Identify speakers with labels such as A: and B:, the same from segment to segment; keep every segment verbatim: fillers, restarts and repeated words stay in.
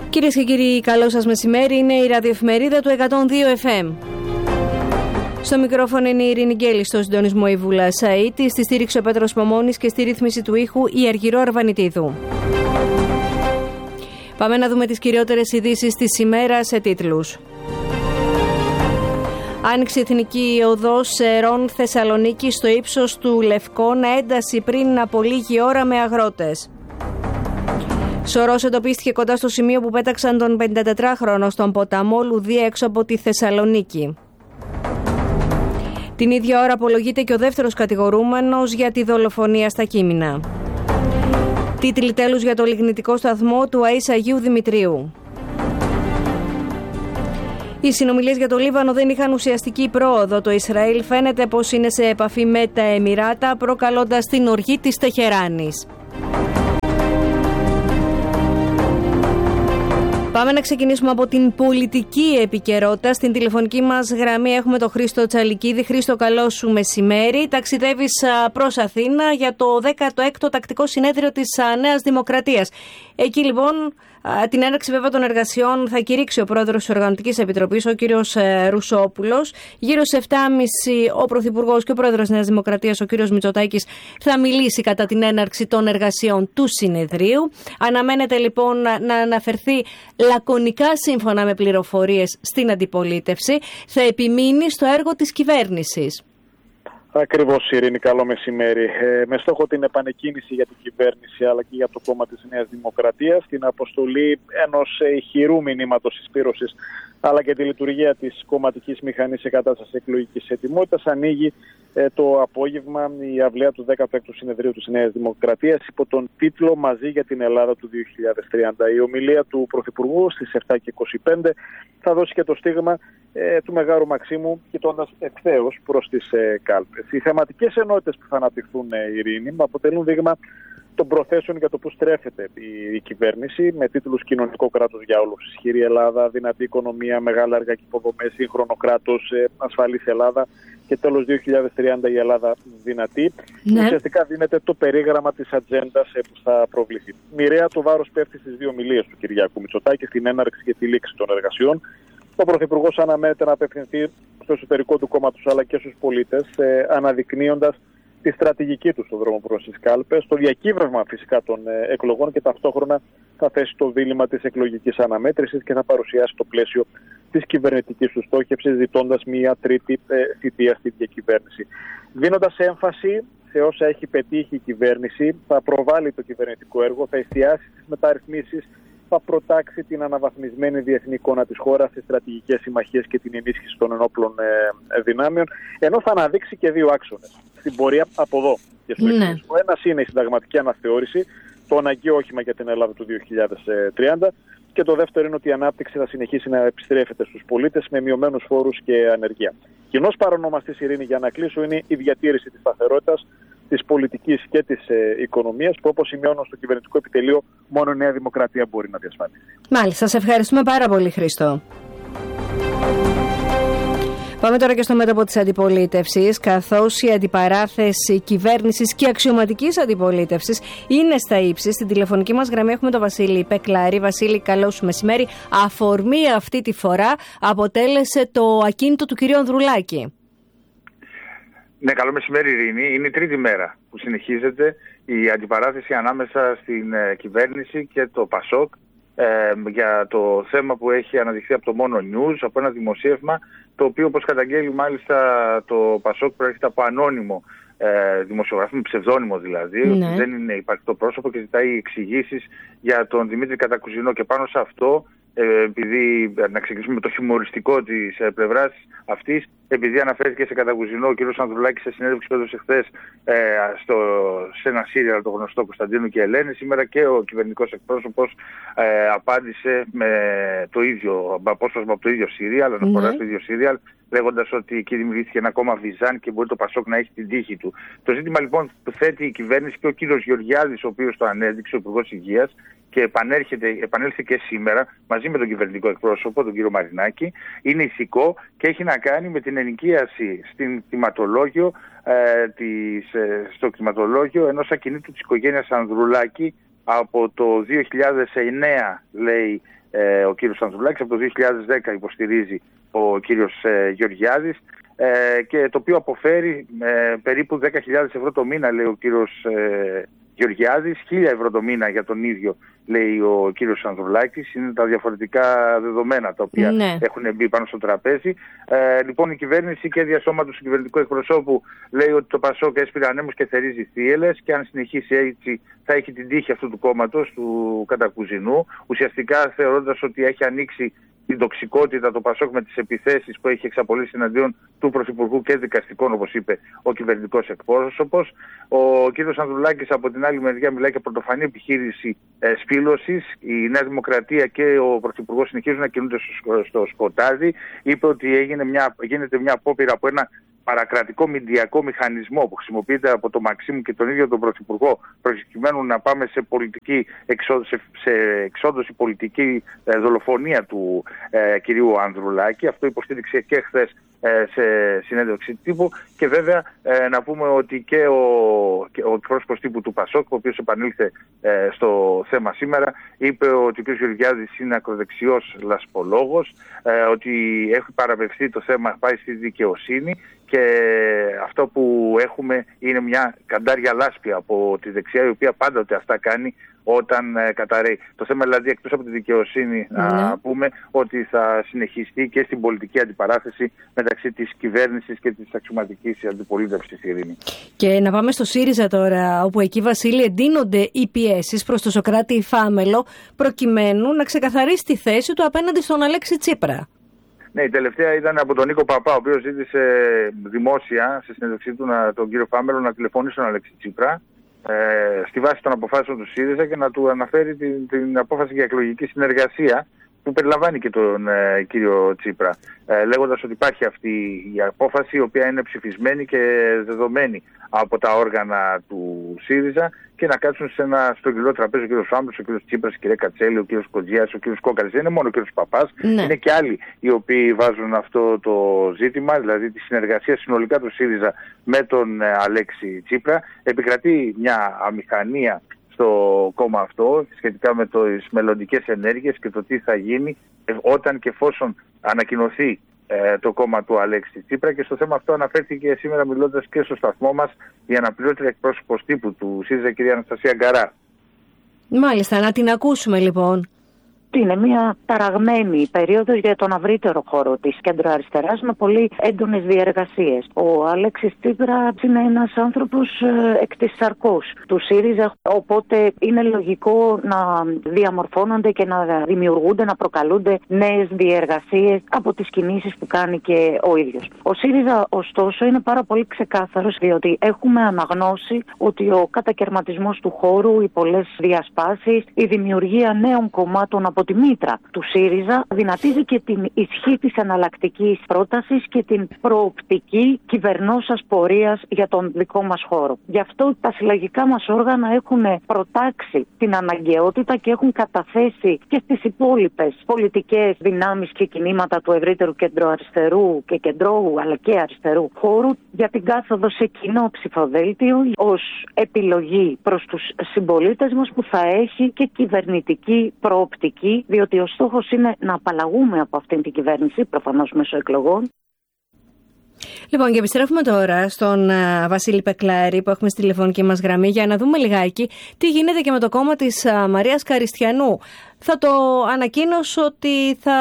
A: Κυρίες και κύριοι, καλό σας μεσημέρι. Είναι η ραδιοεφημερίδα του εκατόν δύο εφ εμ. Στο μικρόφωνο είναι η Ειρήνη Γκέλη, στο συντονισμό η Βούλα Σαΐτη, στη στήριξη ο Πέτρος Πομώνης και στη ρύθμιση του ήχου η Αργυρό Αρβανιτίδου. Πάμε να δούμε τις κυριότερες ειδήσεις της ημέρας σε τίτλους. Άνοιξε εθνική οδός Ρον Θεσσαλονίκη στο ύψος του Λευκόνα, ένταση πριν από λίγη ώρα με αγρότες. Σωρός εντοπίστηκε κοντά στο σημείο που πέταξαν τον πενηντατετράχρονο στον ποταμό Λουδία έξω από τη Θεσσαλονίκη. Την ίδια ώρα απολογείται και ο δεύτερος κατηγορούμενος για τη δολοφονία στα Κείμηνα. Τίτλοι τέλους για το λιγνητικό σταθμό του Αΐς Αγίου Δημητρίου. Οι συνομιλίες για το Λίβανο δεν είχαν ουσιαστική πρόοδο. Το Ισραήλ φαίνεται πως είναι σε επαφή με τα Εμιράτα, προκαλώντας την οργή της Τεχεράνης. Πάμε να ξεκινήσουμε από την πολιτική επικαιρότητα. Στην τηλεφωνική μας γραμμή έχουμε τον Χρήστο Τσαλικίδη. Χρήστο, καλό σου μεσημέρι. Ταξιδεύεις προς Αθήνα για το δέκατο έκτο τακτικό συνέδριο της Νέας Δημοκρατίας. Εκεί λοιπόν την έναρξη βέβαια των εργασιών θα κηρύξει ο πρόεδρος της Οργανωτικής Επιτροπής, ο κύριος Ρουσόπουλος. Γύρω στις επτά και μισή ο πρωθυπουργός και ο πρόεδρος της Νέας Δημοκρατίας, ο κύριος Μητσοτάκης, θα μιλήσει κατά την έναρξη των εργασιών του συνεδρίου. Αναμένεται λοιπόν να αναφερθεί λακωνικά, σύμφωνα με πληροφορίες, στην αντιπολίτευση. Θα επιμείνει στο έργο της κυβέρνησης.
B: Ακριβώς, Ειρήνη, καλό μεσημέρι. Ε, με στόχο την επανεκκίνηση για την κυβέρνηση αλλά και για το κόμμα της Νέας Δημοκρατίας, την αποστολή ενός ηχηρού μηνύματος συσπήρωσης αλλά και τη λειτουργία της κομματικής μηχανής σε κατάσταση εκλογικής ετοιμότητας, ανοίγει ε, το απόγευμα η αυλαία του δέκατου έκτου συνεδρίου της Νέας Δημοκρατίας υπό τον τίτλο «Μαζί για την Ελλάδα του δύο χιλιάδες τριάντα». Η ομιλία του Πρωθυπουργού στις επτά και είκοσι πέντε θα δώσει και το στίγμα ε, του Μεγάρου Μαξίμου, κοιτώντας ευθέως προς τις ε, κάλπες. Οι θεματικές ενότητες που θα αναπτυχθούν, ε, Ειρήνη, αποτελούν δείγμα των προθέσεων για το που στρέφεται η, η κυβέρνηση, με τίτλους «Κοινωνικό κράτος για όλους», «Ισχυρή Ελλάδα», «Δυνατή οικονομία», «Μεγάλα έργα και υποδομές», «Σύγχρονο κράτος», ε, «Ασφαλής Ελλάδα» και τέλος δύο χιλιάδες τριάντα η Ελλάδα δυνατή. Ναι. Ουσιαστικά δίνεται το περίγραμμα της ατζέντας ε, που θα προβληθεί. Μοιραία το βάρος πέφτει στις δύο ομιλίες του Κυριάκου Μητσοτάκη, στην έναρξη και τη λήξη των εργασιών. Ο Πρωθυπουργός αναμένεται να απευθυνθεί στο εσωτερικό του κόμματος αλλά και στους πολίτες, ε, αναδεικνύοντας τη στρατηγική του στον δρόμο προς τις κάλπες, το διακύβευμα φυσικά των ε, εκλογών και ταυτόχρονα θα θέσει το δίλημμα της εκλογικής αναμέτρησης και θα παρουσιάσει το πλαίσιο της κυβερνητικής του στόχευσης, ζητώντας μία τρίτη ε, θητεία στη διακυβέρνηση. Δίνοντας έμφαση σε όσα έχει πετύχει η κυβέρνηση, θα προβάλλει το κυβερνητικό έργο, θα εστιάσει στις μεταρρυθμίσεις, θα προτάξει την αναβαθμισμένη διεθνή εικόνα της χώρας, τις στρατηγικές συμμαχίες και την ενίσχυση των ενόπλων ε, δυνάμεων, ενώ θα αναδείξει και δύο άξονες στην πορεία από εδώ και στο εξής. Ναι. Ο ένας είναι η συνταγματική αναθεώρηση, το αναγκαίο όχημα για την Ελλάδα του δύο χιλιάδες τριάντα, και το δεύτερο είναι ότι η ανάπτυξη θα συνεχίσει να επιστρέφεται στους πολίτες με μειωμένους φόρους και ανεργία. Κοινός παρονομαστής, Ειρήνη, για να κλείσω, είναι η διατήρηση της σταθερότητας, της πολιτικής και της ε, οικονομίας, που όπως σημειώνω στο κυβερνητικό επιτελείο, μόνο η Νέα Δημοκρατία μπορεί να διασφαλίσει.
A: Μάλιστα, σας ευχαριστούμε πάρα πολύ, Χρήστο. Πάμε τώρα και στο μέτωπο της αντιπολίτευσης, καθώς η αντιπαράθεση κυβέρνησης και αξιωματικής αντιπολίτευσης είναι στα ύψη. Στην τηλεφωνική μας γραμμή έχουμε τον Βασίλη Πεκλάρη. Βασίλη, καλό σου μεσημέρι. Αφορμή αυτή τη φορά αποτέλεσε το ακίνητο του κυρίου Ανδρουλάκη.
C: Ναι, καλό μεσημέρι, Ειρήνη. Είναι η τρίτη μέρα που συνεχίζεται η αντιπαράθεση ανάμεσα στην ε, κυβέρνηση και το ΠΑΣΟΚ ε, για το θέμα που έχει αναδειχθεί από το Μόνο News, από ένα δημοσίευμα, το οποίο, όπως καταγγέλει μάλιστα το ΠΑΣΟΚ, προέρχεται από ανώνυμο ε, δημοσιογράφο, με ψευδόνυμο δηλαδή, ναι. Δεν είναι υπαρκτό πρόσωπο και ζητάει εξηγήσεις για τον Δημήτρη Κατακουζινό, και πάνω σε αυτό, ε, επειδή να ξεκινήσουμε με το χιουμοριστικό της ε, πλευράς αυτής, επειδή αναφέρθηκε σε Κατακουζινό ο κ. Ανδρουλάκης σε συνέντευξη που έδωσε χθες ε, σε ένα σύριαλ το γνωστό Κωνσταντίνου και Ελένη, σήμερα και ο κυβερνητικός εκπρόσωπος ε, απάντησε με το ίδιο απόσπασμα από το ίδιο σύριαλ, αναφορά mm-hmm. στο ίδιο σύριαλ, λέγοντας ότι εκεί δημιουργήθηκε ένα κόμμα Βυζάν και μπορεί το ΠΑΣΟΚ να έχει την τύχη του. Το ζήτημα λοιπόν που θέτει η κυβέρνηση και ο κύριος Γεωργιάδης, ο οποίος το ανέδειξε, ο Υπουργός Υγείας, και επανέλθει και σήμερα μαζί με τον κυβερνητικό εκπρόσωπο, τον κύριο Μαρινάκη, είναι ηθικό και έχει να κάνει με την ενοικίαση στην κτηματολόγιο, ε, της, ε, στο κτηματολόγιο ενός ακινήτου της οικογένειας Ανδρουλάκη από το δύο χιλιάδες εννέα, λέει, ε, ο κύριος Ανδρουλάκης, από το δύο χιλιάδες δέκα υποστηρίζει ο κύριος ε, Γεωργιάδης, ε, και το οποίο αποφέρει ε, περίπου δέκα χιλιάδες ευρώ το μήνα, λέει ο κύριος ε, Γεωργιάδης, χίλια ευρώ το μήνα για τον ίδιο, λέει ο κύριος Ανδρουλάκης. Είναι τα διαφορετικά δεδομένα τα οποία ναι. έχουν μπει πάνω στο τραπέζι. Ε, λοιπόν, η κυβέρνηση και διασώματος του κυβερνητικού εκπροσώπου λέει ότι το Πασόκ έσπηρε ανέμους και θερίζει θύελλες, και αν συνεχίσει έτσι θα έχει την τύχη αυτού του κόμματος, του κατακουζινού, ουσιαστικά θεωρώντας ότι έχει ανοίξει την τοξικότητα το Πασόκ με τις επιθέσεις που έχει εξαπολύσει εναντίον του Πρωθυπουργού και δικαστικών, όπως είπε ο κυβερνητικός εκπρόσωπος. Ο κ. Ανδρουλάκης από την άλλη μεριά μιλάει για πρωτοφανή επιχείρηση ε, σπήλωσης. Η Νέα Δημοκρατία και ο Πρωθυπουργός συνεχίζουν να κινούνται στο, στο σκοτάδι. Είπε ότι έγινε μια, γίνεται μια απόπειρα από ένα παρακρατικό μηντιακό μηχανισμό που χρησιμοποιείται από τον Μαξίμου και τον ίδιο τον Πρωθυπουργό, προκειμένου να πάμε σε, πολιτική, σε, σε εξόντωση πολιτική ε, δολοφονία του ε, κυρίου Ανδρουλάκη. Αυτό υποστήριξε και χθες ε, σε συνέντευξη τύπου. Και βέβαια ε, να πούμε ότι και ο, και ο πρόσωπος τύπου του Πασόκ, ο οποίος επανήλθε ε, στο θέμα σήμερα, είπε ότι ο κ. Γεωργιάδης είναι ακροδεξιός λασπολόγος, ε, ότι έχει παραπευθεί το θέμα, πάει στη δικαιοσύνη, και αυτό που έχουμε είναι μια καντάρια λάσπη από τη δεξιά, η οποία πάντοτε αυτά κάνει όταν ε, καταραίει. Το θέμα δηλαδή, εκτός από τη δικαιοσύνη, mm. να πούμε ότι θα συνεχιστεί και στην πολιτική αντιπαράθεση μεταξύ της κυβέρνησης και της αξιωματικής αντιπολίτευσης, Ειρήνη. Και
A: να πάμε στο ΣΥΡΙΖΑ τώρα, όπου εκεί, Βασίλη, εντείνονται οι πιέσεις προς τον Σωκράτη Φάμελο, προκειμένου να ξεκαθαρίσει τη θέση του απέναντι στον Αλέξη Τσίπρα.
C: Ναι, η τελευταία ήταν από τον Νίκο Παπά, ο οποίος ζήτησε δημόσια σε συνέντευξή του να, τον κύριο Φάμελο να τηλεφωνήσει στον Αλέξη Τσίπρα ε, στη βάση των αποφάσεων του ΣΥΡΙΖΑ και να του αναφέρει την, την απόφαση για εκλογική συνεργασία που περιλαμβάνει και τον ε, κύριο Τσίπρα, ε, λέγοντας ότι υπάρχει αυτή η απόφαση, η οποία είναι ψηφισμένη και δεδομένη από τα όργανα του ΣΥΡΙΖΑ, και να κάτσουν σε ένα στρογγυλό τραπέζι ο κύριος Φάμπρος, ο κύριος Τσίπρας, η κυρία Κατσέλη, ο κύριος Κοντζιάς, ο κύριος Κόκαλης. Δεν είναι μόνο ο κύριος Παπάς, ναι. είναι και άλλοι οι οποίοι βάζουν αυτό το ζήτημα, δηλαδή τη συνεργασία συνολικά του ΣΥΡΙΖΑ με τον ε, Αλέξη Τσίπρα. Επικρατεί μια αμηχανία στο κόμμα αυτό σχετικά με τις μελλοντικές ενέργειες και το τι θα γίνει όταν και εφόσον ανακοινωθεί ε, το κόμμα του Αλέξη Τσίπρα. Και στο θέμα αυτό αναφέρθηκε σήμερα, μιλώντας και στο σταθμό μας, η αναπληρώτρια εκπρόσωπος τύπου του ΣΥΡΙΖΑ, κυρία Αναστασία Γκαρά.
A: Μάλιστα, να την ακούσουμε λοιπόν.
D: Είναι μια ταραγμένη περίοδος για τον ευρύτερο χώρο της κεντροαριστεράς με πολύ έντονες διεργασίες. Ο Αλέξης Τσίπρας είναι ένας άνθρωπος εκ της σαρκός του ΣΥΡΙΖΑ, οπότε είναι λογικό να διαμορφώνονται και να δημιουργούνται, να προκαλούνται νέες διεργασίες από τις κινήσεις που κάνει και ο ίδιος. Ο ΣΥΡΙΖΑ, ωστόσο, είναι πάρα πολύ ξεκάθαρος, διότι έχουμε αναγνώσει ότι ο κατακαιρματισμός του χώρου, οι πολλές διασπάσεις, η δημιουργία νέων κομμάτων από τη μήτρα του ΣΥΡΙΖΑ δυνατίζει και την ισχύ της εναλλακτικής πρότασης και την προοπτική κυβερνώσας πορείας για τον δικό μας χώρο. Γι' αυτό τα συλλογικά μας όργανα έχουν προτάξει την αναγκαιότητα και έχουν καταθέσει και στις υπόλοιπες πολιτικές δυνάμεις και κινήματα του ευρύτερου κεντροαριστερού και κεντρώου αλλά και αριστερού χώρου για την κάθοδο σε κοινό ψηφοδέλτιο ως επιλογή προς τους συμπολίτες μας που θα έχει και κυβερνητική προοπτική, διότι ο στόχος είναι να απαλλαγούμε από αυτήν την κυβέρνηση, προφανώς μέσω εκλογών.
A: Λοιπόν, και επιστρέφουμε τώρα στον uh, Βασίλη Πεκλάρη που έχουμε στη τηλεφωνική μας γραμμή για να δούμε λιγάκι τι γίνεται και με το κόμμα της uh, Μαρίας Καριστιανού. Θα το ανακοίνωσε ότι θα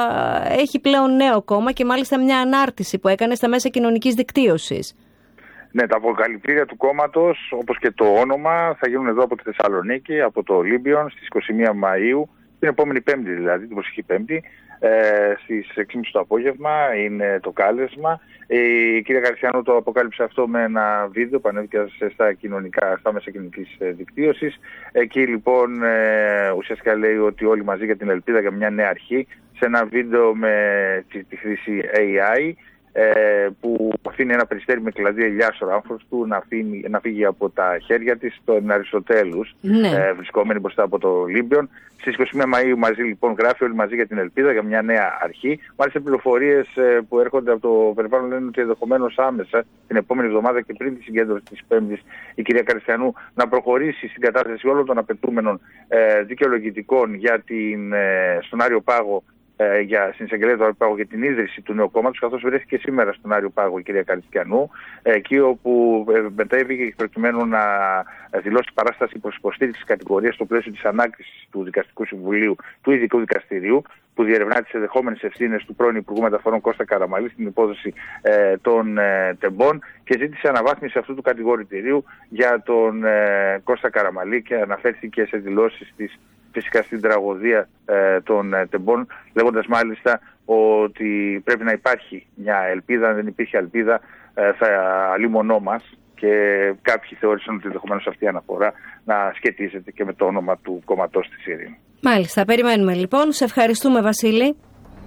A: έχει πλέον νέο κόμμα και μάλιστα μια ανάρτηση που έκανε στα μέσα κοινωνικής δικτύωσης.
C: Ναι, τα αποκαλυπτήρια του κόμματος, όπως και το όνομα, θα γίνουν εδώ από τη Θεσσαλονίκη, από το Ολύμπιον, στις είκοσι μία Μαΐου, την επόμενη Πέμπτη δηλαδή, την προσεχή Πέμπτη, ε, στις έξι και μισή το απόγευμα είναι το κάλεσμα. Η κυρία Καριστιανού το αποκάλυψε αυτό με ένα βίντεο που ανέβηκε στα, κοινωνικά, στα μέσα κοινωνικής δικτύωσης. Εκεί λοιπόν ε, ουσιαστικά λέει ότι όλοι μαζί για την ελπίδα για μια νέα αρχή, σε ένα βίντεο με τη, τη χρήση έι άι. ε, που αφήνει ένα περιστέρι με κλαδί ελιά στο ράμφος του να, αφήνει, να φύγει από τα χέρια της στον Αριστοτέλους, ναι. ε, βρισκόμενη μπροστά από το Ολύμπιον. Στις είκοσι μία Μαΐου μαζί λοιπόν γράφει όλοι μαζί για την ελπίδα, για μια νέα αρχή. Μάλιστα πληροφορίες ε, που έρχονται από το περιβάλλον λένε ότι ενδεχομένως άμεσα την επόμενη εβδομάδα και πριν τη συγκέντρωση της Πέμπτης η κυρία Καριστιανού να προχωρήσει στην κατάθεση όλων των απαιτούμενων ε, δικαιολογητικών για την, ε, στον Άριο Πάγο, ε, για, στην εισαγγελία του Άριου Πάγου για την ίδρυση του νέου κόμματος, καθώς βρέθηκε σήμερα στον Άριο Πάγο η κυρία Καριστιανού, ε, εκεί όπου ε, μετέβηκε προκειμένου να δηλώσει παράσταση προς υποστήριξη της κατηγορίας στο πλαίσιο της ανάκρισης του Δικαστικού Συμβουλίου του Ειδικού Δικαστηρίου, που διερευνά τις ενδεχόμενες ευθύνες του πρώην Υπουργού Μεταφορών Κώστα Καραμαλή στην υπόθεση ε, των ε, τεμπών και ζήτησε αναβάθμιση αυτού του κατηγορητηρίου για τον ε, Κώστα Καραμαλή και αναφέρθηκε σε δηλώσεις της φυσικά στην τραγωδία ε, των ε, τεμπών, λέγοντας μάλιστα ότι πρέπει να υπάρχει μια ελπίδα. Αν δεν υπήρχε ελπίδα ε, θα αλίμονό μας, και κάποιοι θεώρησαν ότι ενδεχομένως αυτή η αναφορά να σχετίζεται και με το όνομα του κομματός της Ειρήνη.
A: Μάλιστα, περιμένουμε λοιπόν. Σε ευχαριστούμε, Βασίλη.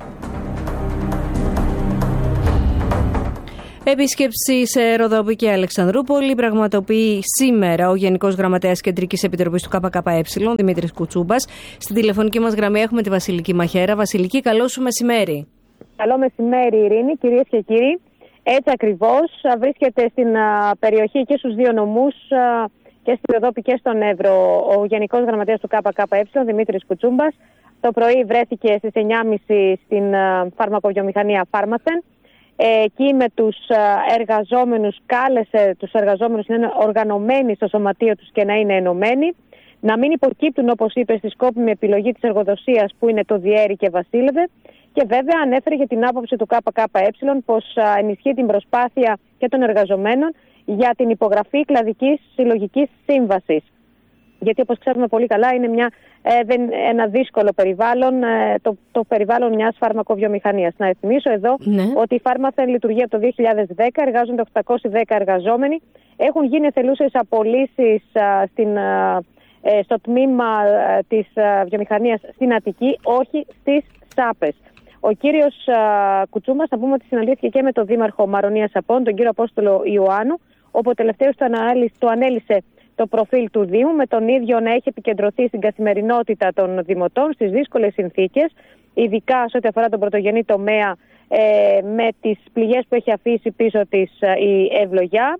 A: Επίσκεψη σε Ροδόπη και Αλεξανδρούπολη πραγματοποιεί σήμερα ο Γενικός Γραμματέας Κεντρικής Επιτροπής του ΚΚΕ, Δημήτρης Κουτσούμπας. Στην τηλεφωνική μας γραμμή έχουμε τη Βασιλική Μαχέρα. Βασιλική, καλό σου μεσημέρι.
E: Καλό μεσημέρι, Ειρήνη, κυρίες και κύριοι. Έτσι ακριβώς βρίσκεται στην α, περιοχή και στους δύο νομούς α, και στη Ροδόπη και στον Εύρο ο Γενικός Γραμματέας του ΚΚΕ, Δημήτρης Κουτσούμπας. Το πρωί βρέθηκε στις εννιά και μισή στην α, φαρμακοβιομηχανία Φάρμασεν. Ε, εκεί με τους α, εργαζόμενους κάλεσε τους εργαζόμενους να είναι οργανωμένοι στο σωματείο τους και να είναι ενωμένοι. Να μην υποκύπτουν, όπως είπε, στη σκόπιμη επιλογή της εργοδοσίας που είναι το Διέρη και Βασίλευε. Και βέβαια ανέφερε για την άποψη του ΚΚΕ πως ενισχύει την προσπάθεια και των εργαζομένων για την υπογραφή κλαδικής συλλογικής σύμβασης. Γιατί, όπως ξέρουμε πολύ καλά, είναι μια, ε, ένα δύσκολο περιβάλλον, ε, το, το περιβάλλον μιας φαρμακοβιομηχανίας. Να θυμίσω εδώ ναι. ότι η Φάρμασεν λειτουργεί από το δύο χιλιάδες δέκα, εργάζονται οκτακόσιοι δέκα εργαζόμενοι, έχουν γίνει εθελούσιες απολύσεις α, στην, α, ε, στο τμήμα α, της α, βιομηχανίας στην Αττική, όχι στις ΣΑΠΕΣ. Ο κύριος Κουτσούμπας, να πούμε ότι συναντήθηκε και με τον Δήμαρχο Μαρονίας Απών, τον κύριο Απόστολο Ιωάννου, όπου ο τελευταίος του, του ανέλησε το προφίλ του Δήμου, με τον ίδιο να έχει επικεντρωθεί στην καθημερινότητα των δημοτών, στις δύσκολες συνθήκες, ειδικά σε ό,τι αφορά τον πρωτογενή τομέα, ε, με τις πληγές που έχει αφήσει πίσω της η ευλογιά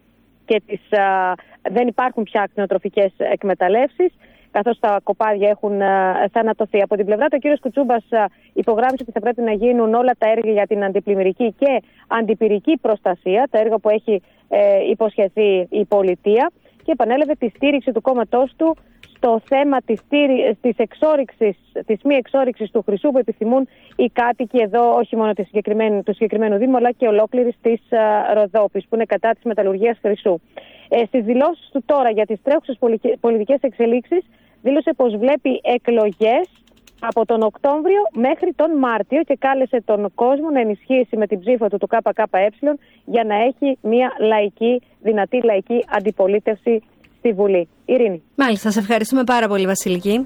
E: και τις, α, δεν υπάρχουν πια κτηνοτροφικές εκμεταλλεύσεις, καθώς τα κοπάδια έχουν α, θανατωθεί. Από την πλευρά του, ο κ. Κουτσούμπας υπογράμμισε ότι θα πρέπει να γίνουν όλα τα έργα για την αντιπλημμυρική και αντιπυρική προστασία, τα έργα που έχει ε, υποσχεθεί η πολιτεία, και επανέλαβε τη στήριξη του κόμματός του στο θέμα της, της, εξόριξης, της μη εξόριξης του χρυσού που επιθυμούν οι κάτοικοι εδώ, όχι μόνο του συγκεκριμένου, του συγκεκριμένου Δήμου, αλλά και ολόκληρης της uh, Ροδόπης, που είναι κατά της μεταλλουργίας χρυσού. Ε, στις δηλώσεις του τώρα για τις τρέχουσες πολιτικές εξελίξεις, δήλωσε πως βλέπει εκλογές από τον Οκτώβριο μέχρι τον Μάρτιο και κάλεσε τον κόσμο να ενισχύσει με την ψήφο του του ΚΚΕ για να έχει μια λαϊκή, δυνατή λαϊκή αντιπολίτευση στη Βουλή. Ειρήνη.
A: Μάλιστα, σε ευχαριστούμε πάρα πολύ, Βασιλική.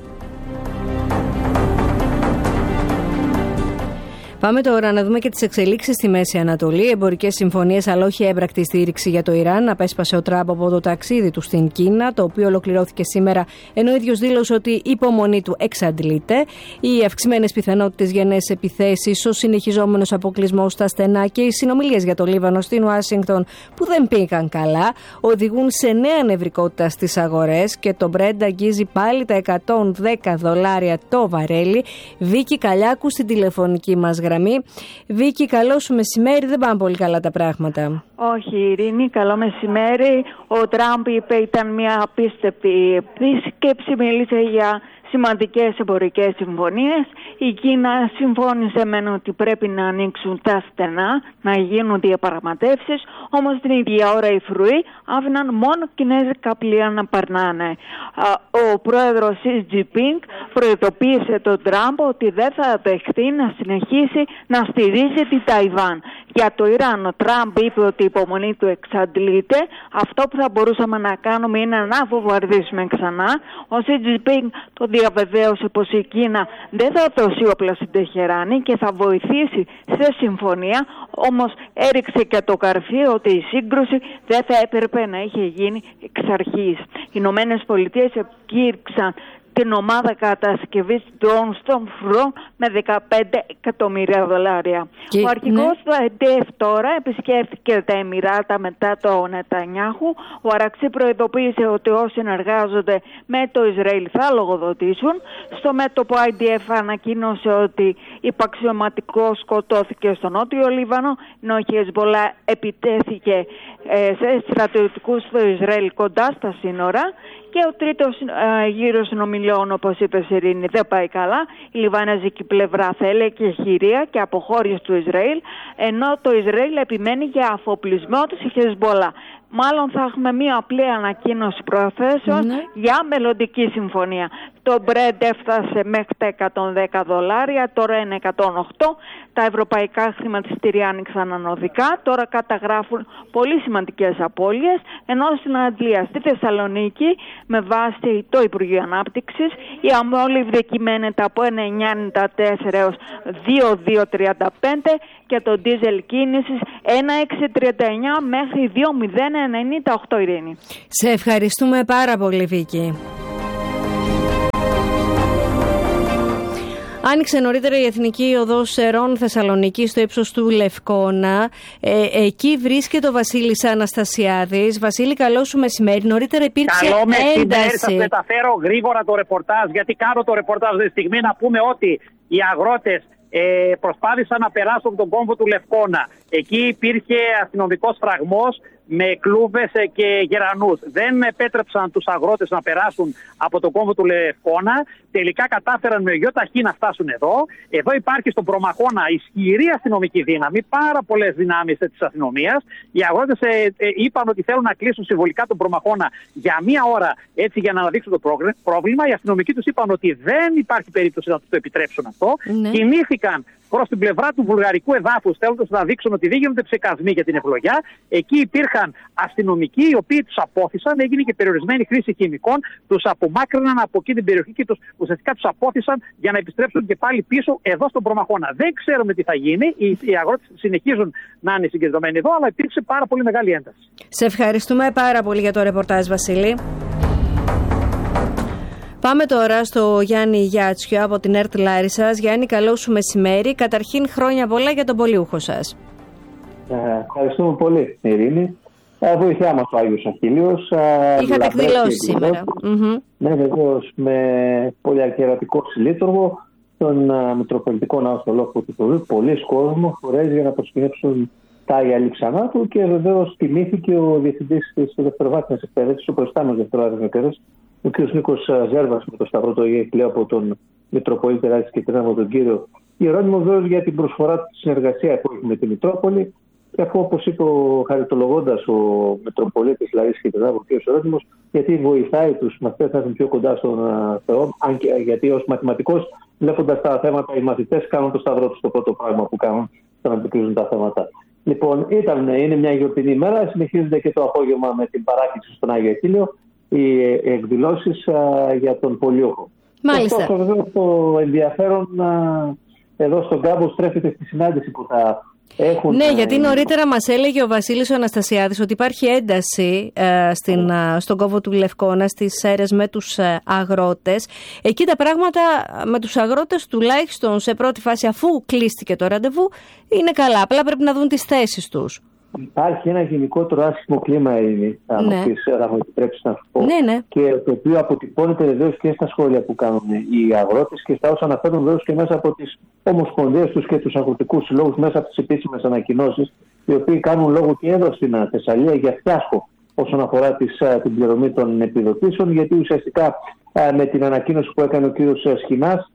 A: Πάμε τώρα να δούμε και τις εξελίξεις στη Μέση Ανατολή. Εμπορικές συμφωνίες, αλλά όχι έμπρακτη στήριξη για το Ιράν. Απέσπασε ο Τραμπ από το ταξίδι του στην Κίνα, το οποίο ολοκληρώθηκε σήμερα, ενώ ο ίδιος δήλωσε ότι η υπομονή του εξαντλείται. Οι αυξημένες πιθανότητες για νέες επιθέσεις, ο συνεχιζόμενος αποκλεισμός στα στενά και οι συνομιλίες για το Λίβανο στην Ουάσιγκτον, που δεν πήγαν καλά, οδηγούν σε νέα νευρικότητα στις αγορές και το Brent αγγίζει πάλι τα εκατόν δέκα δολάρια το βαρέλι. Βίκη Καλιάκου στην τηλεφωνική μας γραμμή. Βίκη, καλό σου μεσημέρι. Δεν πάνε πολύ καλά τα πράγματα.
F: Όχι, Ειρήνη, καλό μεσημέρι. Ο Τραμπ είπε ήταν μια απίστευτη επίσκεψη, μίλησε για σημαντικές εμπορικές συμφωνίες. Η Κίνα συμφώνησε μεν ότι πρέπει να ανοίξουν τα στενά, να γίνουν διαπραγματεύσεις, όμως την ίδια ώρα οι φρουροί άφηναν μόνο κινέζικα πλοία να περνάνε. Ο πρόεδρος Xi Jinping προειδοποίησε τον Τραμπ ότι δεν θα δεχτεί να συνεχίσει να στηρίζει την Ταϊβάν. Για το Ιράν ο Τραμπ είπε ότι η υπομονή του εξαντλείται. Αυτό που θα μπορούσαμε να κάνουμε είναι να βομβαρδίσουμε ξανά. Ο Σι Τζινπίνγκ το διαβεβαίωσε πως η Κίνα δεν θα δώσει όπλα στην Τεχεράνη και θα βοηθήσει σε συμφωνία. Όμως έριξε και το καρφί ότι η σύγκρουση δεν θα έπρεπε να είχε γίνει εξ αρχής. Οι Ηνωμένες Πολιτείες επικήρυξαν την ομάδα κατασκευής ντρόουν στον φρουρό με δεκαπέντε εκατομμύρια δολάρια. Και, ο αρχηγός ναι. του άι ντι εφ τώρα επισκέφθηκε τα Εμιράτα μετά το Νετανιάχου. Ο Αραξί προειδοποίησε ότι όσοι συνεργάζονται με το Ισραήλ θα λογοδοτήσουν. Στο μέτωπο άι ντι εφ ανακοίνωσε ότι υπαξιωματικός σκοτώθηκε στο Νότιο Λίβανο, ενώ η Χεσμπολά επιτέθηκε ε, σε στρατιωτικούς στο Ισραήλ κοντά στα σύνορα. Και ο τρίτος ε, γύρος συνομιλιών, όπως είπε η Ειρήνη, δεν πάει καλά. Η λιβανέζικη πλευρά θέλει και χειρία και αποχώρηση του Ισραήλ, ενώ το Ισραήλ επιμένει για αφοπλισμό της Χεσμπολά. Μάλλον θα έχουμε μία απλή ανακοίνωση προθέσεων ναι. για μελλοντική συμφωνία. Το Brent έφτασε μέχρι τα εκατόν δέκα δολάρια, τώρα είναι εκατόν οκτώ. Τα ευρωπαϊκά χρηματιστήρια άνοιξαν ανωδικά, τώρα καταγράφουν πολύ σημαντικές απώλειες, ενώ στην Αντλία, στη Θεσσαλονίκη, με βάση το Υπουργείο Ανάπτυξης, η αμόλυβδη κυμαίνεται από ένα εννιά ενενήντα τέσσερα έως δύο δύο τριάντα πέντε και το ντίζελ κίνησης ένα έξι τριάντα εννιά μέχρι δύο μηδέν ενενήντα οκτώ, Ειρήνη.
A: Σε ευχαριστούμε πάρα πολύ, Βίκη. Άνοιξε νωρίτερα η Εθνική Οδός Σερών Θεσσαλονίκη στο ύψος του Λευκώνα. Ε, εκεί βρίσκεται ο Βασίλης Αναστασιάδης. Βασίλη, καλό σου μεσημέρι. Νωρίτερα υπήρξε
G: καλό
A: ένταση.
G: Μεσημέρι, σας μεταφέρω γρήγορα το ρεπορτάζ, γιατί κάνω το ρεπορτάζ αυτή τη στιγμή. Να πούμε ότι οι αγρότες ε, προσπάθησαν να περάσουν τον κόμβο του Λευκώνα. Εκεί υπήρχε αστυνομικός φραγμός με κλούβες και γερανούς. Δεν επέτρεψαν τους αγρότες να περάσουν από τον κόμβο του Λευκώνα. Τελικά κατάφεραν με γιοταχή να φτάσουν εδώ. Εδώ υπάρχει στον Προμαχώνα ισχυρή αστυνομική δύναμη, πάρα πολλές δυνάμεις της αστυνομίας. Οι αγρότες ε, ε, είπαν ότι θέλουν να κλείσουν συμβολικά τον Προμαχώνα για μία ώρα, έτσι για να αναδείξουν το πρόβλημα. Οι αστυνομικοί τους είπαν ότι δεν υπάρχει περίπτωση να τους το επιτρέψουν αυτό. Ναι. Κινήθηκαν προς την πλευρά του βουλγαρικού εδάφους, θέλοντας να δείξουν ότι δεν γίνονται ψεκασμοί για την ευλογιά. Εκεί υπήρχαν αστυνομικοί οι οποίοι τους απόθυσαν, έγινε και περιορισμένη χρήση χημικών, τους απομάκρυναν από εκεί την περιοχή και τους, ουσιαστικά τους απόθυσαν για να επιστρέψουν και πάλι πίσω εδώ στον Προμαχώνα. Δεν ξέρουμε τι θα γίνει. Οι, οι αγρότες συνεχίζουν να είναι συγκεντρωμένοι εδώ, αλλά υπήρξε πάρα πολύ μεγάλη ένταση.
A: Σε ευχαριστούμε πάρα πολύ για το ρεπορτάζ, Βασίλη. Πάμε τώρα στο Γιάννη Γιάτσιο από την ΕΡΤ Λάρισσας. Γιάννη, καλό σου μεσημέρι. Καταρχήν, χρόνια πολλά για τον πολιούχο σας.
H: Ε, ευχαριστούμε πολύ, Ειρήνη. Ε, βοηθιά μας ο Άγιος Αχίλιος. Ε,
A: Είχατε εκδηλώσει σήμερα. Mm-hmm.
H: Ναι, βεβαίως, με πολυαρχιερατικό συλλήτουργο, τον uh, Μητροπολιτικό Ναό στο Λόφο του Τουρού. Πολλοί κόσμοι χωρέζει για να προσκυνέψουν τα Άγια Λείψανά του και βεβαίως τιμήθηκε ο Διευθυντής της Δευτεροβάθμιας Εκπαίδευσης, ο προϊστάμενος Δευτεροβάθμιας Εκπαίδευσης, ο κ. Νίκος Ζέρβας, με το Σταυρό του Αγίου Αχιλλέου από τον Μητροπολίτη Ράτης και πριν από τον κύριο Ιερώνυμο, βεβαίως για την προσφορά του, τη συνεργασία που έχει με τη Μητρόπολη. Και αφού, όπως είπε ο χαριτολογώντας ο Μητροπολίτης Λαρίσης και Τρινάβου, ο κ. Ιερώνυμος, γιατί βοηθάει τους μαθητές να έρθουν πιο κοντά στον Θεό, αν και γιατί ως μαθηματικός, βλέποντας τα θέματα, οι μαθητές κάνουν το Σταυρό τους, το πρώτο πράγμα που κάνουν στο να αντικρίζουν τα θέματα. Λοιπόν, ήταν, είναι μια γιορτινή ημέρα, συνεχίζεται και το απόγευμα με την παράκληση στον Άγιο Αχίλλειο, οι εκδηλώσεις α, για τον πολιούχο.
A: Μάλιστα.
H: Αυτό βέβαια το ενδιαφέρον α, εδώ στον κάμπο στρέφεται στη συνάντηση που θα έχουν.
A: Ναι, γιατί νωρίτερα μας έλεγε ο Βασίλης ο Αναστασιάδης ότι υπάρχει ένταση ε, στην, α, στον κόμβο του Λευκώνα, στις αίρες με τους ε, αγρότες. Εκεί τα πράγματα με τους αγρότες, τουλάχιστον σε πρώτη φάση, αφού κλείστηκε το ραντεβού, είναι καλά. Απλά πρέπει να δουν τις θέσεις τους.
H: Υπάρχει ένα γενικότερο άσχημο κλίμα, Ειρήνη, θα
A: ναι.
H: μου επιτρέψει να σου πω.
A: Ναι, ναι.
H: Και το οποίο αποτυπώνεται βεβαίως και στα σχόλια που κάνουν οι αγρότες και στα όσα αναφέρουν βεβαίως και μέσα από τις ομοσπονδίες τους και τους αγροτικούς συλλόγους, μέσα από τις επίσημες ανακοινώσεις, οι οποίοι κάνουν λόγο και εδώ στην Θεσσαλία για φιάσκο όσον αφορά τις, την πληρωμή των επιδοτήσεων, γιατί ουσιαστικά με την ανακοίνωση που έκανε ο κύριος Σχοινάς,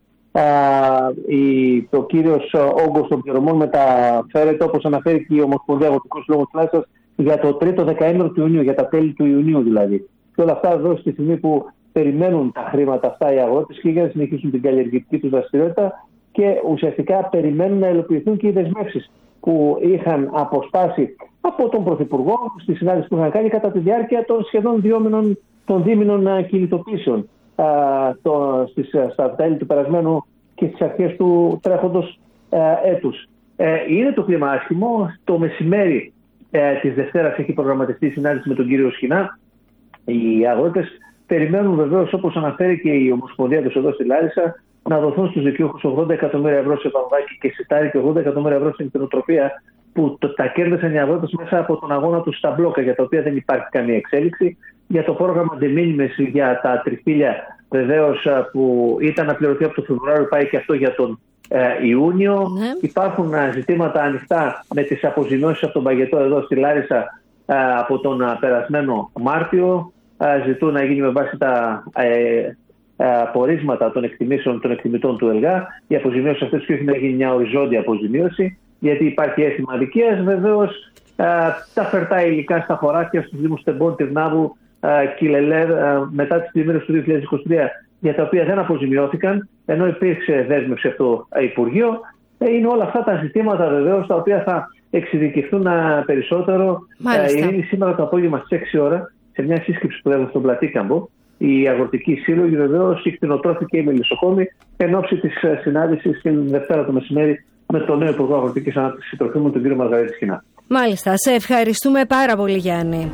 H: ο κύριος όγκος των πληρωμών μεταφέρεται, όπως αναφέρει και η Ομοσπονδία Αγροτικού Συλλόγου της Λάρισας, για το τρίτο δεκαήμερο του Ιουνίου, για τα τέλη του Ιουνίου δηλαδή. Και όλα αυτά εδώ στη στιγμή που περιμένουν τα χρήματα αυτά οι αγρότες και για να συνεχίσουν την καλλιεργητική τους δραστηριότητα και ουσιαστικά περιμένουν να υλοποιηθούν και οι δεσμεύσεις που είχαν αποσπάσει από τον Πρωθυπουργό στη συνάντηση που είχαν κάνει κατά τη διάρκεια των σχεδόν δυόμηνων, των δίμηνων κινητοποίησεων α, το, στις, στα τέλη του περασμένου και στις αρχές του τρέχοντος α, έτους. Ε, είναι το κλίμα άσχημο. Το μεσημέρι ε, της Δευτέρας έχει προγραμματιστεί η συνάντηση με τον κύριο Σχοινά. Οι αγρότες περιμένουν βεβαίως, όπως αναφέρει και η Ομοσπονδία τους εδώ στη Λάρισα, να δοθούν στους δικαιούχους ογδόντα εκατομμύρια ευρώ σε βαμβάκι και σιτάρι και ογδόντα εκατομμύρια ευρώ στην κτηνοτροφία που το, τα κέρδισαν οι αγρότες μέσα από τον αγώνα τους στα μπλόκα, για τα οποία δεν υπάρχει καμία εξέλιξη. Για το πρόγραμμα de minimis για τα τριφύλια, βεβαίως, που ήταν να πληρωθεί από τον Φεβρουάριο, πάει και αυτό για τον ε, Ιούνιο. Ναι. Υπάρχουν ε, ζητήματα ανοιχτά με τις αποζημιώσεις από τον Παγετό εδώ στη Λάρισα ε, από τον ε, περασμένο Μάρτιο. Ε, ζητούν να γίνει με βάση τα ε, απορίσματα των εκτιμήσεων των εκτιμητών του ΕΛΓΑ. Οι αποζημιώσεις αυτές και όχι να γίνει μια οριζόντια αποζημίωση, γιατί υπάρχει αίσθημα αδικίας. Βεβαίως, τα φερτά υλικά στα χωράφια στους Δήμους Τεμπών, Τυρνάβου, Κιλελέρ μετά τις πλημμύρες του δύο χιλιάδες είκοσι τρία, για τα οποία δεν αποζημιώθηκαν, ενώ υπήρξε δέσμευση από το Υπουργείο. Είναι όλα αυτά τα ζητήματα βεβαίως τα οποία θα εξειδικευτούν περισσότερο. Η Ειρήνη, σήμερα το απόγευμα στις έξι ώρα, σε μια σύσκεψη που έχουμε στον Πλατήκαμπο, οι αγροτικοί σύλλογοι, βεβαίως, οι κτηνοτρόφοι και οι μελισσοκόμοι, εν ώψη της συνάντησης την Δευτέρα το μεσημέρι με τον νέο Υπουργό Αγροτικής Ανάπτυξης Τροφίμων, τον κύριο Μαργαρίτη Σχοινά.
A: Μάλιστα. Σε ευχαριστούμε πάρα πολύ, Γιάννη.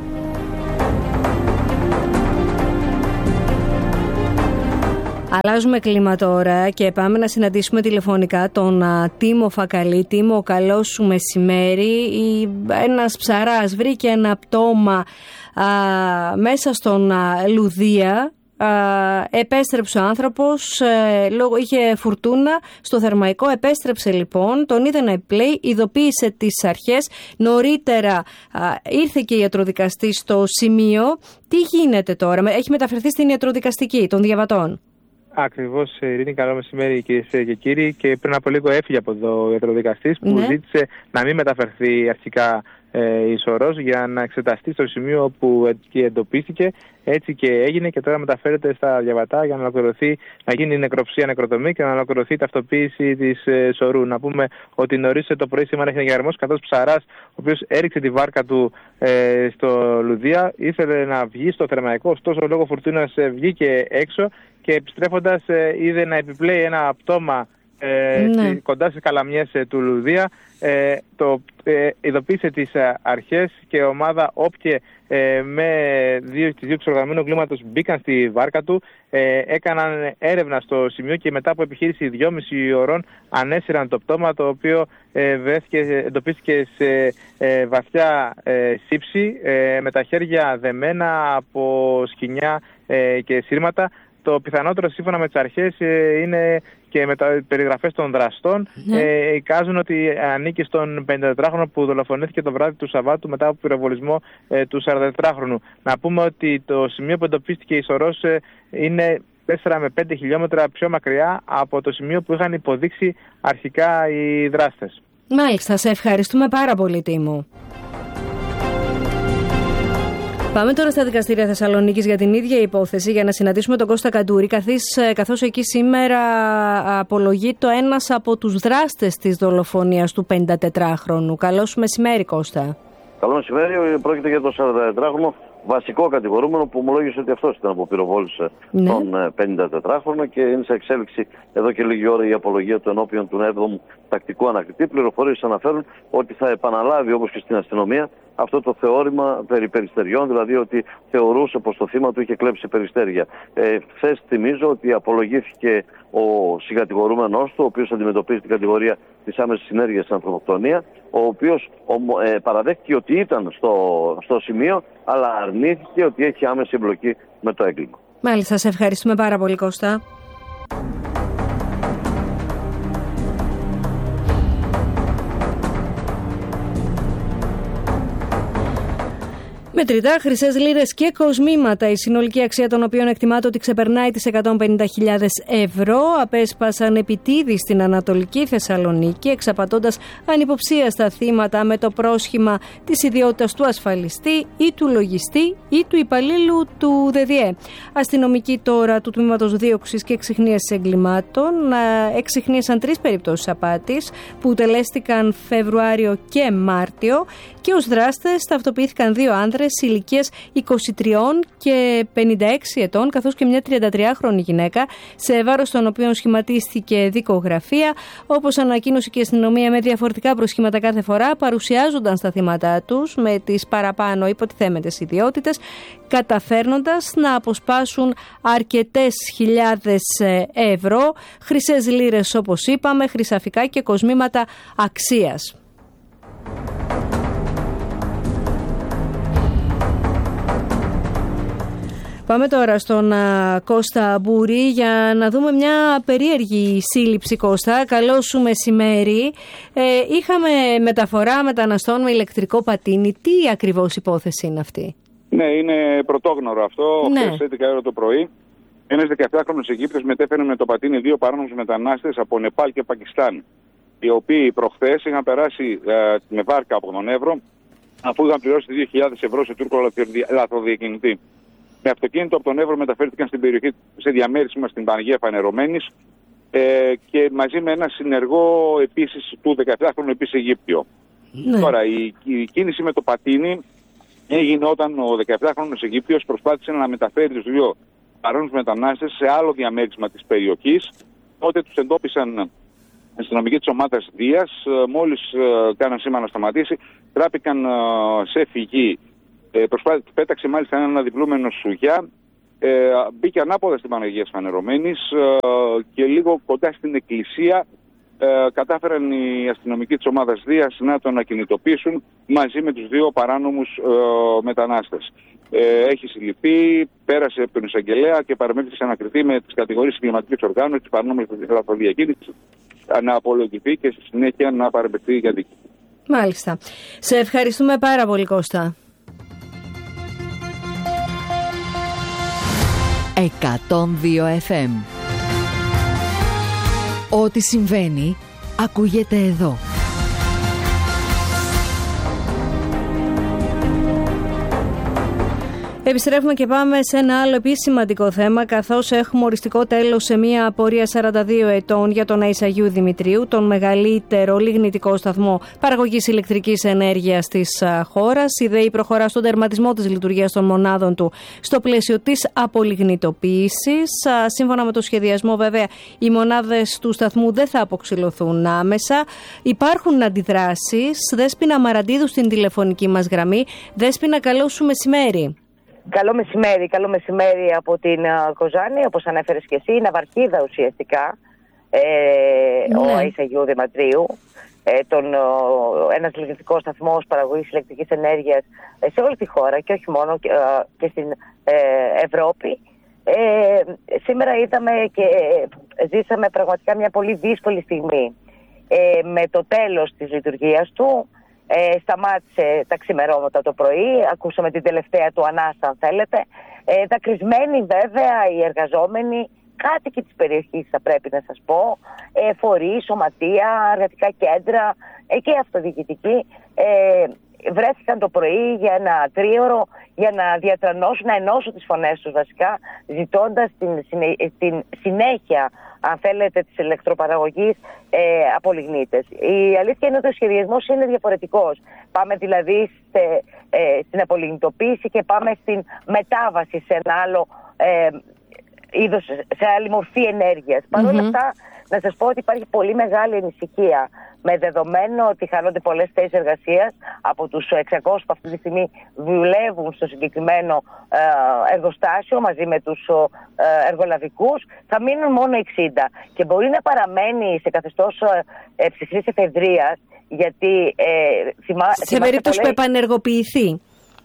A: Αλλάζουμε κλίμα τώρα και πάμε να συναντήσουμε τηλεφωνικά τον α, Τίμο Φακαλή. Τίμο, καλό σου μεσημέρι. Ένας ψαράς βρήκε ένα πτώμα α, μέσα στον α, Λουδία. Α, επέστρεψε ο άνθρωπος, ε, λόγω, είχε φουρτούνα στο Θερμαϊκό, επέστρεψε λοιπόν, τον είδε να επιπλέει, ειδοποίησε τις αρχές. Νωρίτερα α, ήρθε και η ιατροδικαστή στο σημείο. Τι γίνεται τώρα, έχει μεταφερθεί στην ιατροδικαστική των Διαβατών?
I: Ακριβώς, Ειρήνη, καλό μεσημέρι κυρίες και κύριοι. Και πριν από λίγο έφυγε από το ιατροδικαστής που ναι. ζήτησε να μην μεταφερθεί αρχικά ε, η σωρός για να εξεταστεί στο σημείο όπου εντοπίστηκε. Έτσι και έγινε και τώρα μεταφέρεται στα Διαβατά για να ολοκληρωθεί, να γίνει νεκροψία, νεκροτομή και να ολοκληρωθεί η ταυτοποίηση της ε, σωρού. Να πούμε ότι νωρίς το πρωί σήμερα έχει εγγεγραμμός, καθώς ψαράς, ο οποίος έριξε τη βάρκα του ε, στο Λουδία, ήθελε να βγει στο Θερμαϊκό, ωστόσο λόγω φουρτούνας ε, βγήκε έξω και επιστρέφοντας ε, είδε να επιπλέει ένα πτώμα ε, ναι. κοντά στις καλαμιές ε, του Λουδία. Ε, το ε, ειδοποίησε τις ε, αρχές και ομάδα όπτιε ε, με δύο, τις δύο οργανωμένου εγκλήματος μπήκαν στη βάρκα του, ε, έκαναν έρευνα στο σημείο και μετά από επιχείρηση δυόμιση ωρών ανέσυραν το πτώμα, το οποίο ε, βρέθηκε, εντοπίστηκε σε ε, βαθιά ε, σύψη ε, με τα χέρια δεμένα από σκοινιά ε, και σύρματα. Το πιθανότερο, σύμφωνα με τις αρχές, είναι και με τα περιγραφές των δραστών, ναι. ε, εικάζουν ότι ανήκει στον πενηντατετράχρονο που δολοφονήθηκε το βράδυ του Σαββάτου μετά από πυροβολισμό ε, του σαραντατετράχρονου. Να πούμε ότι το σημείο που εντοπίστηκε η σωρός ε, είναι τέσσερα με πέντε χιλιόμετρα πιο μακριά από το σημείο που είχαν υποδείξει αρχικά οι δράστες.
A: Μάλιστα, σε ευχαριστούμε πάρα πολύ, Τίμο. Πάμε τώρα στα δικαστήρια Θεσσαλονίκης για την ίδια υπόθεση, για να συναντήσουμε τον Κώστα Καντούρη, καθώς εκεί σήμερα απολογείται ένας από τους δράστες της δολοφονίας του πενηντατετράχρονου. Καλό σου μεσημέρι, Κώστα.
J: Καλό μεσημέρι. Πρόκειται για τον σαραντατετράχρονο βασικό κατηγορούμενο που ομολόγησε ότι αυτός ήταν που πυροβόλησε ναι. τον πενηντατετράχρονο και είναι σε εξέλιξη εδώ και λίγη ώρα η απολογία του ενώπιον του έβδομου τακτικού ανακριτή. Πληροφορίες αναφέρουν ότι θα επαναλάβει, όπως και στην αστυνομία, αυτό το θεώρημα περί περιστεριών, δηλαδή ότι θεωρούσε πως το θύμα του είχε κλέψει περιστέρια. Ε, χθες θυμίζω ότι απολογήθηκε ο συγκατηγορούμενός του, ο οποίος αντιμετωπίζει την κατηγορία της άμεσης συνέργειας στην ανθρωποκτονία, ο οποίος ε, παραδέχτηκε ότι ήταν στο, στο σημείο, αλλά αρνήθηκε ότι έχει άμεση εμπλοκή με το έγκλημα.
A: Μάλιστα, σε ευχαριστούμε πάρα πολύ, Κώστα. Μετρητά, χρυσές λίρες και κοσμήματα, η συνολική αξία των οποίων εκτιμάται ότι ξεπερνάει τις εκατόν πενήντα χιλιάδες ευρώ, απέσπασαν επιτίδη στην Ανατολική Θεσσαλονίκη, εξαπατώντας ανυποψίαστα θύματα με το πρόσχημα της ιδιότητας του ασφαλιστή ή του λογιστή ή του υπαλλήλου του ΔΔΕ. Αστυνομικοί τώρα του Τμήματος Δίωξης και Εξιχνίασης Εγκλημάτων εξιχνίασαν τρεις περιπτώσεις απάτης που τελέστηκαν Φεβρουάριο και Μάρτιο και ως δράστες ταυτοποιήθηκαν δύο άνδρες ηλικίας είκοσι τρία και πενήντα έξι ετών, καθώς και μια τριαντατριάχρονη γυναίκα, σε βάρος των οποίων σχηματίστηκε δικογραφία. Όπως ανακοίνωσε και η αστυνομία, με διαφορετικά προσχήματα κάθε φορά, παρουσιάζονταν στα θύματα τους με τις παραπάνω υποτιθέμενες ιδιότητες, καταφέρνοντας να αποσπάσουν αρκετές χιλιάδες ευρώ, χρυσές λίρες όπως είπαμε, χρυσαφικά και κοσμήματα αξίας. Πάμε τώρα στον α, Κώστα Μπούρη για να δούμε μια περίεργη σύλληψη. Κώστα, καλό σου μεσημέρι. Ε, είχαμε μεταφορά μεταναστών με ηλεκτρικό πατίνι. Τι ακριβώς υπόθεση είναι αυτή?
K: Ναι, είναι πρωτόγνωρο αυτό.
A: Ναι.
K: Χθες έντεκα ώρα το πρωί, ένας δεκαεπτάχρονος Αιγύπτιος μετέφερε με το πατίνι δύο παράνομους μετανάστες από Νεπάλ και Πακιστάν, οι οποίοι προχθές είχαν περάσει ε, με βάρκα από τον Εύρο, αφού είχαν πληρώσει δύο χιλιάδες ευρώ σε Τούρκο λαθροδιακινητή. Με αυτοκίνητο από τον Εύρο μεταφέρθηκαν στην περιοχή σε διαμέρισμα στην Παναγία Φανερωμένης ε, και μαζί με ένα συνεργό επίσης του δεκαεπτάχρονου επίσης Αιγύπτιο. Ναι. Τώρα η, η κίνηση με το πατίνι έγινε όταν ο δεκαεπτάχρονος Αιγύπτιος προσπάθησε να μεταφέρει τους δύο παράνομους μετανάστες σε άλλο διαμέρισμα της περιοχής. Τότε τους εντόπισαν αστυνομικοί της ομάδας Δίας. Μόλις ε, κάναν σήμα να σταματήσει, τράπηκαν ε, σε φυγή. Ε, προσπάθη, πέταξε μάλιστα έναν διπλούμενο σουγιά, ε, μπήκε ανάποδα στην Παναγία Φανερωμένης ε, και λίγο κοντά στην εκκλησία ε, κατάφεραν οι αστυνομικοί της ομάδας Δίας να τον ακινητοποιήσουν μαζί με τους δύο παράνομους ε, μετανάστες. Ε, έχει συλληφθεί, πέρασε από τον εισαγγελέα και παραμέτρησε να ανακριθεί με τις κατηγορίες εγκληματικής οργάνωσης, της παράνομης λαθροδιακίνησης, να απολογηθεί και στη συνέχεια να παραπευθεί για δίκη.
A: Μάλιστα. Σε ευχαριστούμε πάρα πολύ, Κώστα.
L: εκατόν δύο εφ εμ. Ό,τι συμβαίνει ακούγεται εδώ.
A: Επιστρέφουμε και πάμε σε ένα άλλο επίσης σημαντικό θέμα, καθώς έχουμε οριστικό τέλος σε μια απορία σαράντα δύο ετών για τον Αϊσαγίου Δημητρίου, τον μεγαλύτερο λιγνητικό σταθμό παραγωγής ηλεκτρικής ενέργειας της χώρας. Η ΔΕΗ προχωρά στον τερματισμό της λειτουργίας των μονάδων του στο πλαίσιο της απολιγνητοποίησης. Σύμφωνα με το σχεδιασμό, βέβαια, οι μονάδες του σταθμού δεν θα αποξυλωθούν άμεσα. Υπάρχουν αντιδράσεις. Δέσποινα Μαραντίδου στην τηλεφωνική μας γραμμή. Δέσποινα, καλό σου μεσημέρι.
M: Καλό μεσημέρι, καλό μεσημέρι από την uh, Κοζάνη, όπως ανέφερες και εσύ, η ναυαρχίδα ουσιαστικά, ε, ναι. ο Αϊσαγίου Δημητρίου, ε, τον, ο, ένας λιγνητικός σταθμός παραγωγής ηλεκτρικής ενέργειας ε, σε όλη τη χώρα και όχι μόνο και, uh, και στην ε, Ευρώπη. Ε, σήμερα είδαμε και ζήσαμε πραγματικά μια πολύ δύσκολη στιγμή. Ε, με το τέλος της λειτουργίας του, Ε, σταμάτησε τα ξημερώματα το πρωί, ακούσαμε την τελευταία του ανάσα αν θέλετε. Ε, δακρυσμένοι βέβαια οι εργαζόμενοι, κάτοικοι της περιοχής θα πρέπει να σας πω, ε, φορείς, σωματεία, εργατικά κέντρα ε, και αυτοδιοικητικοί ε, βρέθηκαν το πρωί για ένα τρίωρο για να διατρανώσουν, να ενώσουν τις φωνές τους βασικά, ζητώντας την, συνέ, την συνέχεια, αν θέλετε, της ηλεκτροπαραγωγής ε, από λιγνίτες. Η αλήθεια είναι ότι ο σχεδιασμός είναι διαφορετικός. Πάμε δηλαδή σε, ε, στην απολιγνητοποίηση και πάμε στην μετάβαση σε ένα άλλο ε, είδος, σε άλλη μορφή ενέργειας. Mm-hmm. Παρ' όλα αυτά, να σας πω ότι υπάρχει πολύ μεγάλη ανησυχία, με δεδομένο ότι χάνονται πολλές θέσεις εργασίας από τους εξακόσιους που αυτή τη στιγμή δουλεύουν στο συγκεκριμένο ε, εργοστάσιο μαζί με τους ε, εργολαβικούς, θα μείνουν μόνο εξήντα και μπορεί να παραμένει σε καθεστώς ε, ψυχρής εφεδρείας, γιατί ε, θυμά,
A: σε περίπτωση πολλές... που επανεργοποιηθεί.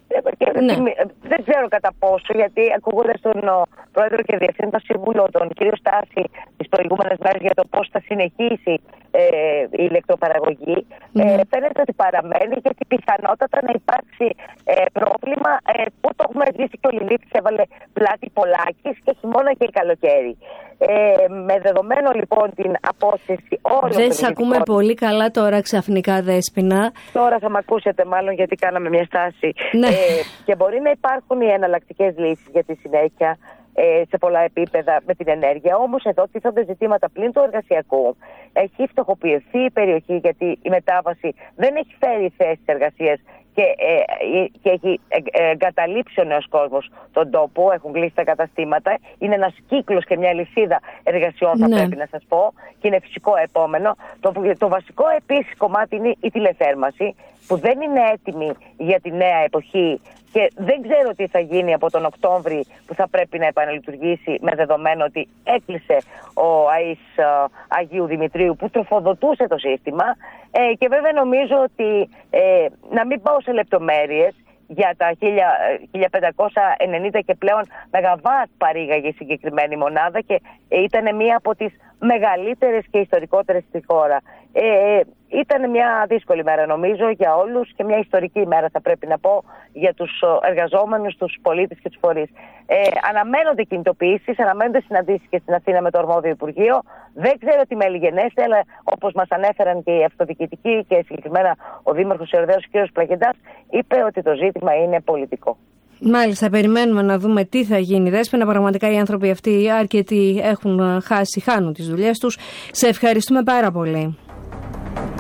M: Ναι. Δεν ξέρω κατά πόσο, γιατί ακούγοντας τον ο, πρόεδρο και διευθύνοντα σύμβουλο, τον κύριο Στάση, τις προηγούμενες μέρες για το πώς θα συνεχίσει ε, η ηλεκτροπαραγωγή, mm. ε, φαίνεται ότι παραμένει, γιατί πιθανότατα να υπάρξει ε, πρόβλημα ε, που το έχουμε ζήσει και ο Λιλίτης έβαλε πλάτη Πολάκης και χειμώνα και καλοκαίρι. Ε, με δεδομένο λοιπόν την απόσυρση όλων των.
A: Δεν σε ακούμε πολύ καλά τώρα ξαφνικά, Δέσποινα.
M: Τώρα θα με ακούσετε μάλλον, γιατί κάναμε μια στάση.
A: Ναι.
M: Ε, και μπορεί να υπάρχουν οι εναλλακτικές λύσεις για τη συνέχεια ε, σε πολλά επίπεδα με την ενέργεια. Όμως εδώ τίθονται ζητήματα πλην του εργασιακού. Έχει φτωχοποιηθεί η περιοχή, γιατί η μετάβαση δεν έχει φέρει θέσεις εργασίας και, ε, και έχει εγκαταλείψει ο νέος κόσμος τον τόπο, έχουν κλείσει τα καταστήματα. Είναι ένας κύκλος και μια λυσίδα εργασιών, θα ναι. πρέπει να σας πω, και είναι φυσικό επόμενο. Το, το βασικό επίσης κομμάτι είναι η τηλεθέρμανση, που δεν είναι έτοιμη για τη νέα εποχή και δεν ξέρω τι θα γίνει από τον Οκτώβρη, που θα πρέπει να επαναλειτουργήσει, με δεδομένο ότι έκλεισε ο ΑΕΣ Αγίου Δημητρίου που τροφοδοτούσε το σύστημα. Ε, και βέβαια νομίζω ότι, ε, να μην πάω σε λεπτομέρειες, για τα χίλια πεντακόσια ενενήντα και πλέον μεγαβάτ παρήγαγε η συγκεκριμένη μονάδα και ήταν μία από τις μεγαλύτερες και ιστορικότερες στη χώρα. Ε, ήταν μια δύσκολη μέρα νομίζω για όλους και μια ιστορική μέρα, θα πρέπει να πω, για τους εργαζόμενους, τους πολίτες και τους φορείς. Ε, αναμένονται κινητοποιήσεις, αναμένονται συναντήσεις και στην Αθήνα με το αρμόδιο Υπουργείο. Δεν ξέρω τι μέλη γενέστε, αλλά όπως μας ανέφεραν και οι αυτοδιοικητικοί και συγκεκριμένα ο Δήμαρχος Ιορδέως κ. Πλαγεντάς, είπε ότι το ζήτημα είναι πολιτικό.
A: Μάλιστα, περιμένουμε να δούμε τι θα γίνει. Δέσποινα, πραγματικά οι άνθρωποι αυτοί αρκετοί έχουν χάσει, χάνουν τις δουλειές τους. Σε ευχαριστούμε πάρα πολύ.